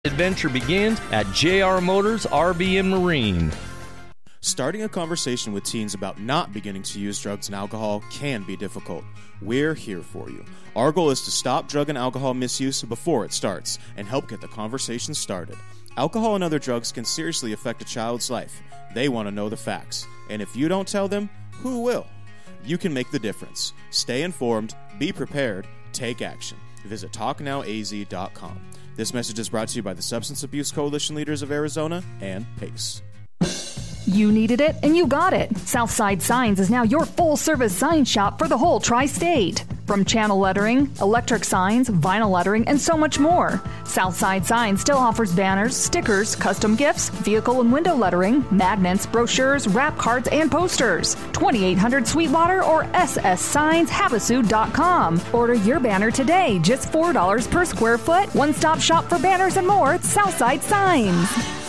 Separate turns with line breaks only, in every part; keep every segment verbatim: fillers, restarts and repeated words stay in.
Adventure begins at J R Motors R V and Marine.
Starting a conversation with teens about not beginning to use drugs and alcohol can be difficult. We're here for you. Our goal is to stop drug and alcohol misuse before it starts and help get the conversation started. Alcohol and other drugs can seriously affect a child's life. They want to know the facts. And if you don't tell them, who will? You can make the difference. Stay informed, be prepared, take action. Visit talk now a z dot com. This message is brought to you by the Substance Abuse Coalition Leaders of Arizona and PACE.
You needed it, and you got it. Southside Signs is now your full-service sign shop for the whole tri-state. From channel lettering, electric signs, vinyl lettering, and so much more. Southside Signs still offers banners, stickers, custom gifts, vehicle and window lettering, magnets, brochures, wrap cards, and posters. twenty-eight hundred Sweetwater or s s signs havasu dot com. Order your banner today, just four dollars per square foot. One-stop shop for banners and more at Southside Signs.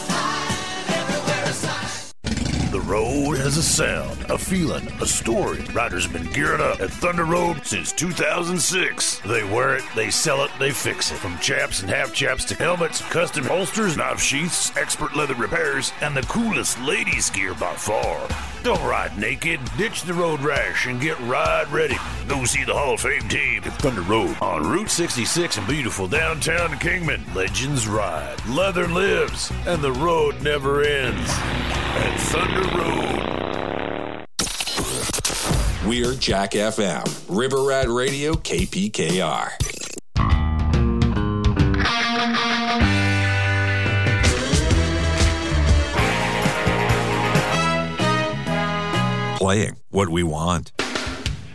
The road has a sound, a feeling, a story. Riders have been gearing up at Thunder Road since two thousand six. They wear it, they sell it, they fix it. From chaps and half chaps to helmets, custom holsters, knife sheaths, expert leather repairs, and the coolest ladies gear by far. Don't ride naked. Ditch the road rash and get ride ready. Go see the Hall of Fame team at Thunder Road on Route sixty-six in beautiful downtown Kingman. Legends ride, leather lives, and the road never ends. At Thunder Road.
We're Jack F M, River Rat Radio, K P K R.
Playing what we want.